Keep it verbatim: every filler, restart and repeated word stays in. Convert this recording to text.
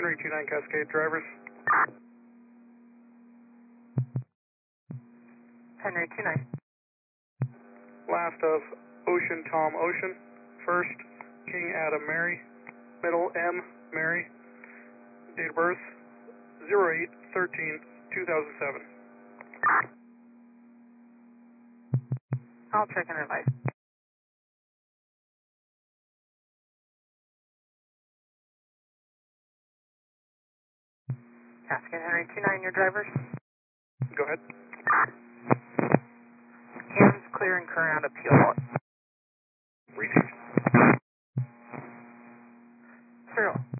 Henry two nine Cascade drivers. Henry two nine. Last of Ocean Tom Ocean. First, King Adam Mary. Middle, M Mary. Date of birth, zero eight thirteen two thousand seven. I'll check and advise. Cascade Henry two nine, your drivers. Go ahead. Hands clear and current out appeal. Received. Serial.